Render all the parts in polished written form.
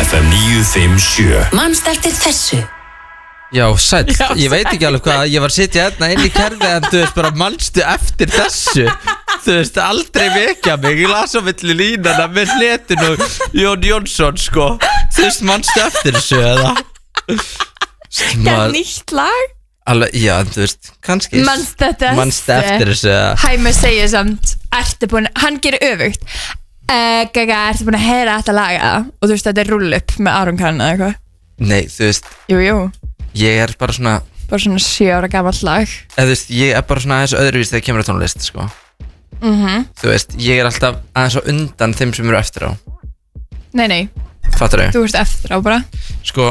FM 957. Manst eftir þessu? Já, sæll, ég veit ekki alveg hvað. Ég var að sitja hérna inn í kerfi. En þú veist bara, manstu eftir þessu? Þú veist, aldrei vekja mig. Ég las á milli línana með hletun og Jón Jónsson, sko. Þú veist, manstu eftir þessu, eða? Gæt nýtt lag? Alveg, já, þú veist, kannski Manstu eftir þessu, eða? Hæmi segir samt, ertu búin, hann gerir öfugt. Gaga, ertu búin að heyra þetta laga? Og þú veist, þetta er Roll Up með Aron Kahn eða eitthvað. Nei, þú veist, Jú, ég er bara svona bara svona 7 ára gamalt lag. Þú veist, ég er bara svona aðeins öðruvís þegar kemur á tónlist, sko. Þú veist, ég er alltaf aðeins á undan þeim sem eru eftir á. Nei, Fattar þau? þú ert eftir á bara. Sko,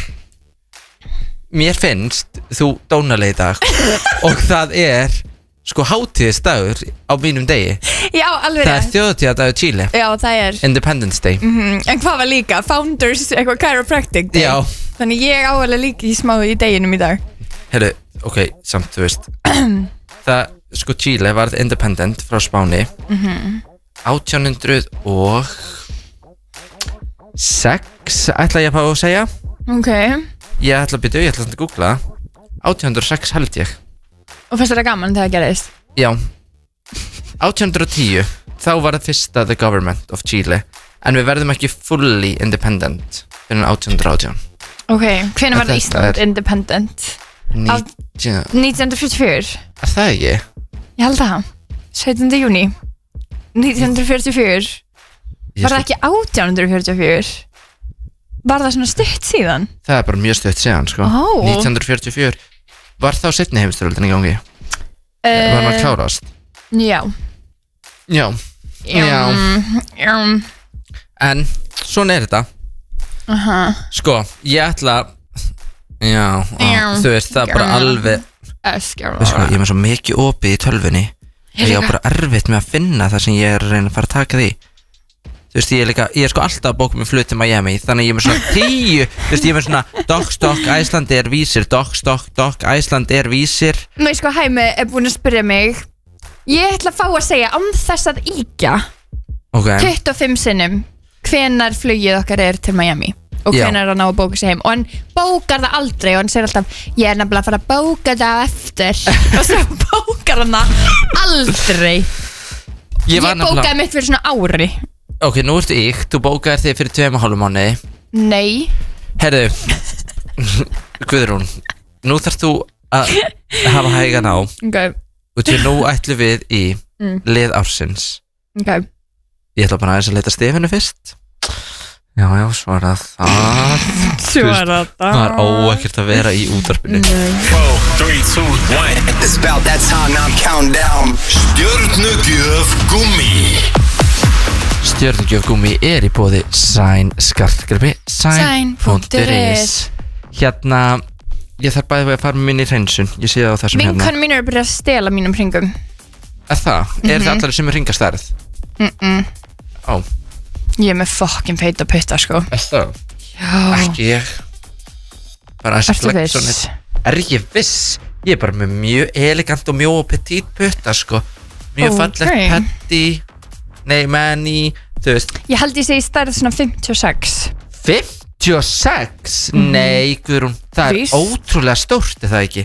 mér finnst þú dónaleg í dag og það er, sko, hátíðisdagur á mínum degi. Já, alveg Það er þjóðhátíðardagur Chile, Já, það er Independence Day. En hvað var líka? Founders, eitthvað chiropractic day. Já. Þannig ég áallega líka í smá í deginum í dag. Heyrðu, ok, samt, þú veist það, sko, Chile varð independent frá Spáni 1806 ætla ég að fá að segja. Ok. Ég ætla að byrja, ég ætla að googla 1806 held ég. Og fannst þetta gaman þegar það gerðist? Já, 1810 þá var það fyrsta the government of Chile. En við verðum ekki fully independent fyrir 1818. Ok, hvenær var Þetta Ísland er- independent? 1944. Er það ekki? Ég held það 17. júní 1944. Var það ekki 1844? Var það svona stutt síðan? Það er bara mjög stutt síðan, sko. Ó. 1944. Var þá seinni heimsstyrjöldin í gangi? Var hann að klárast? Já. Já. En svona er þetta. Sko, ég ætla þú veist, það er bara alveg sko, ég er með svo mikið opið í tölvunni og ég á bara erfitt með að finna það sem ég er að reyna að fara að taka því. Þú veist, ég er sko alltaf að bóka með flug til Miami. Þannig ég er með svona 10. Þú veist, ég er með svona Dock, Æsland er vísir. Dock, Æsland er vísir. Nei, sko, Hæmi er búin að spyrja mig. Ég ætla að fá að segja án þess að íkja Ok, 25 sinnum hvenar flugið okkar er til Miami og Já. hvenar hann á að bóka sig heim. Og hann bókar það aldrei og hann segir alltaf ég er nefnilega að fara að bóka það á eftir og svo bókar hann það aldrei. Ég bókaði mitt fyrir svona ári. Ok, nú ertu íkt, þú bókaðir þig fyrir 2,5 mánuði. Nei. Herðu, Guðrún, nú þarft þú að hafa hægan á. Ok, Og til nú ætlum við í lið ársins. ok. Ég ætla bara aðeins að leita Stefánu fyrst. Já, svara það. Svara það. Það er óekkert að vera í útvarpinu. 4, 3, 2, 1. It's about that time, now I'm counting down. Stjörnugjöf gummi. Stjörnugjöf gummi er í boði Sæn skartgripi Sæn.is. Hérna, ég þarf bæði að fara með minni í hreinsun. Ég sé það á þessum hérna. Vinkonum mín er að byrja að stela mínum hringum. Er það? Er það allar sem er hringastærð? Ó, Ég er með fucking feita putta, sko. er það? Já. Ekki ég. Bara að Ertu flex on viss? it. Er ég viss? Ég er bara með mjög elegant og mjög petit putta, sko. Mjög fallegt petti. Nei, menni, þú veist. Ég held ég segi stærð svona 56. 56? Nei, Guðrún, það er Víst. ótrúlega stórt, er það ekki?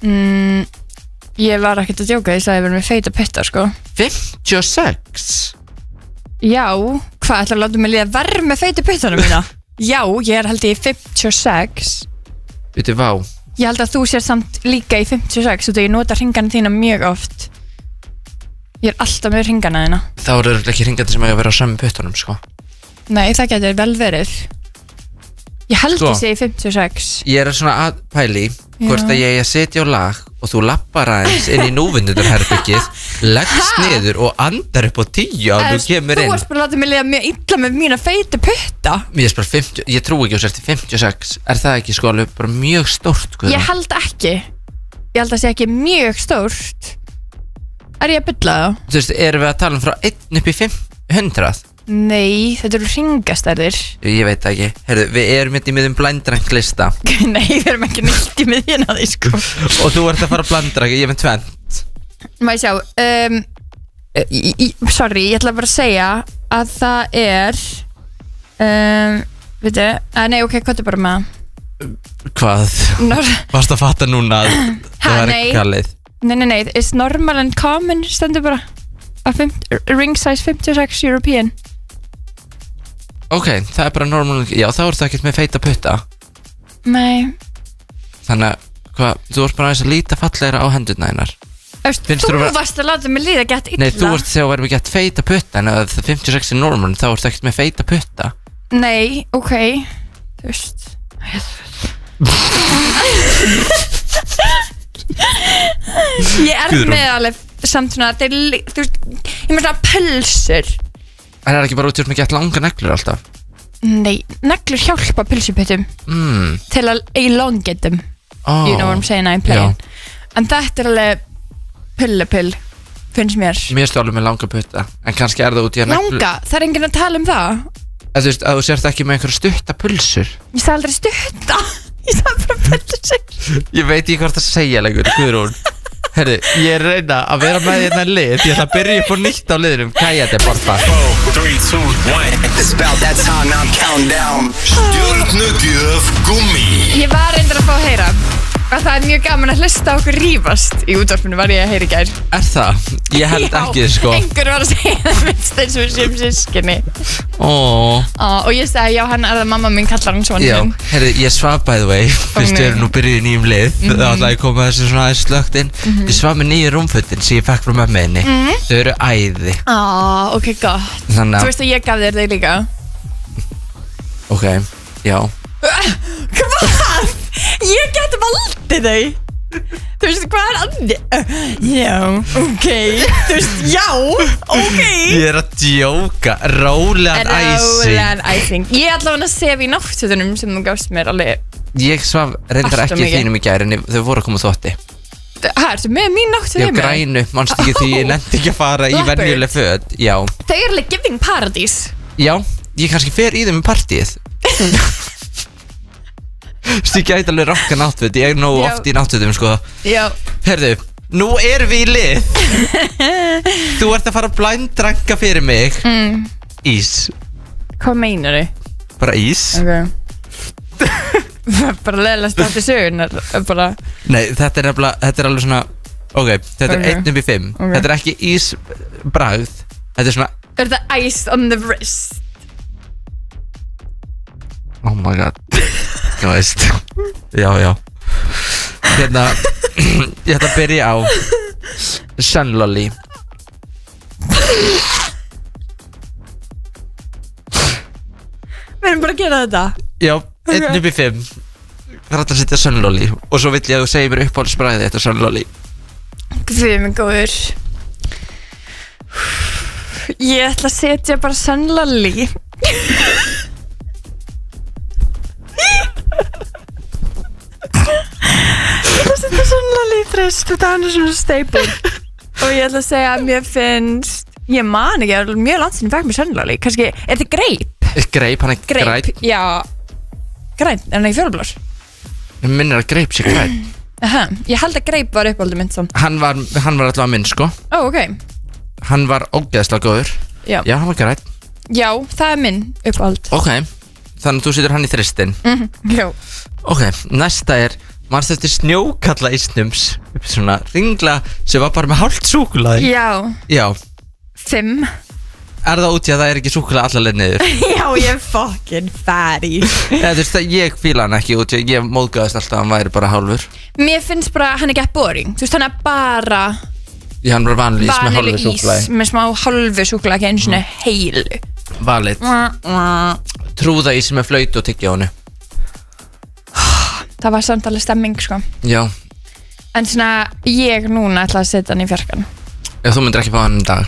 Ég var ekkert að djóka því að ég verið með feita putta, sko. 56? Já, hvað ætlar að láta mig líða verð með feita puttanum mína? Já, ég er held ég í 56. Veitu, vá. Ég held að þú sér samt líka í 56 og ég nota hringana þína mjög oft. Ég er alltaf með hringana þína. Þá eru örugglega ekki hringandi sem eiga að vera á sömu puttunum, sko. Nei, það getur vel verið. Ég held Sko. ég segi 56. Ég er svona að pæli hvort að ég er að setja á lag og þú lappar aðeins inn í núvindunarherbyggið, leggst niður og andar upp á 10 og þú kemur inn. Þú varst bara að láta mig líða mjög illa með mína feita putta. Ég er bara 50, ég trú ekki á sér til 56. Er það ekki sko alveg bara mjög stórt, Guðrún? Ég held ekki. Ég held að sé ekki mjög stórt. Er ég að bylla það? Þú veist, erum við að tala um frá 1 upp í 500? Nei, þetta eru hringastærðir. Ég veit það ekki. Heyrðu, við erum hérna í miðum blændranglista. Nei, við erum ekki nýtt í miðjuna því, sko. Og þú ert að fara að blandra, ég er með 2. Má ég sjá sorry, ég ætla bara að segja að það er Veitu, nei, ok, hvað er bara með Hvað? Varst að fatta núna að það var ekki galið? Nei, is normal and common stendur bara ring size 56 European. Ok, það er bara normal. Já, þá ertu ekkert með feita putta. Nei. Þannig að, hvað, þú ert bara aðeins að líta fallegra á hendurna hennar. Þú varst að láta mig líða gett illa. Nei, þú ert þegar þú verður með gett feita putta, en að 56 er normal, þá ertu ekkert með feita putta. Nei, ok. Þú veist Ég með alveg samt svona, þú veist, ég með svona pulsur. En það er ekki bara út í með gett langa neglur alltaf? Nei, neglur hjálpa pulsuputtum til að elongate them. You know what I'm saying, I'm playing. En þetta er alveg pull, finnst mér. Mér stu alveg með langa putta, en kannski er það út í að neglur. Langa? Það er enginn að tala um það. Þú veist, að þú sért ekki með einhverja stutta pulsur. Ég sagði aldrei stutta. Ég sagði bara pulsur. Ég veit ekki hvort að segja lengur, Guðrún. Herri, ég reyna að vera með hérna lið. Ég ætla að byrja upp á nýtt á liðinum. Kæjandi, borta. 4, 3, 2, 1 It's about that time, now I'm counting down. Stjörnugjöf gummi. Ég var reyndar að fá að heyra að það er mjög gaman að hlusta okkur rífast. Í útvarpinu var ég að heyra í gær. Er það? Ég held ekki, sko. Einhver var að segja það minnst eins og við séum systkini. Og ég sagði, já, hann er það mamma mín kallar hann svona. Já, herri, ég svaf by the way. Fyrst við erum nú byrjuð í nýjum lið. Þá ætlaði ég koma þessi svona aðeins slögt inn. Ég svaf með nýju rúmfötin sem ég fekk frá mömmu henni. Þau eru æði. Ok, gott. Þannig að Þú veist að ég gaf þér þau líka. Ok, já. Hvað? Ég geti valdið þau. Þú veist hvað er annað? Já, ok. Þú veist, já, ok. Ég er að djóka. Rólegan æsing. Ég allavega að sef í náttfötunum sem þú gafst mér alveg. Ég svaf reyndar Allt of ekki í mikið. þínum í gær, en þau voru að koma þvotti. Ertu með mín náttföt Já, heima? grænu, manstu ekki því ég nefndi ekki að fara í Leopard. venjuleg föt. Já, Þau eru alveg giving paradís. já, ég kannski fer í þeim í partíið. Ég gæti alveg rokka náttföt. Ég er nógu Já. oft í náttfötum, sko. Já. Herðu, nú erum við í lið. Þú ert að fara að blændranka fyrir mig. Ís. Hvað meinar þau? Bara ís. Ok. Bara leðilegast átti sögunar. Bara Nei, þetta er alveg svona. Ok, þetta Ok. er 1 upp í 5. Ok. Þetta er ekki ísbragð. Þetta er svona. Er þetta ice on the wrist? Oh my god. Þú veist. Já. Hérna. Ég ætla að byrja á Sunlolly. Við erum bara að gera þetta. Já, 1 upp í 5. Það er alltaf að setja Sunlolly. Og svo vill ég að þú segir mér uppáhaldsbragðið þetta Sunlolly. Guð minn góður. Ég ætla að setja bara Sunlolly. Ég ætla að setja Sunlolly í frist. Þetta er svona staple. Og ég ætla að segja að mér finnst, ég man ekki, það er mjög langt sinni fæk með Sunlolly. Kannski, er þetta greip? Greip, hann er græn. Já. Græn, er hann ekki fjólublár? Ég minnir að greip sér græn. Ég held að greip var uppáldið mitt samt. Hann var alltaf að minn, sko. Ó, ok. Hann var ógeðslega góður. Já. Já, hann var græn. Já, það er minn uppáld. Ok, þannig að þú setur hann í þristin. Já. Ok, næsta er manstu eftir snjókalla ísnums. Svona ringla sem var bara með hálft súkkulaði. Já. 5. Er það út í að það er ekki súkkulaði alla leið niður? Já, ég er fucking fatty. Þú veist að ég fíla hann ekki út í að ég móðgæðist alltaf að hann væri bara hálfur. Mér finnst bara hann er gett boring. Þú veist hann er bara Já, hann var vanlega ís með hálfu ís súkkulaði. með smá hálfu súkkulaði, ekki einu svona heilu. Valið. Trúða ís með flautu og tyggja á honum. Það var samt alveg stemming, sko. Já. En svona, ég núna ætla að setja hann í fjarkan. Ef þú myndir ekki fá hann í dag.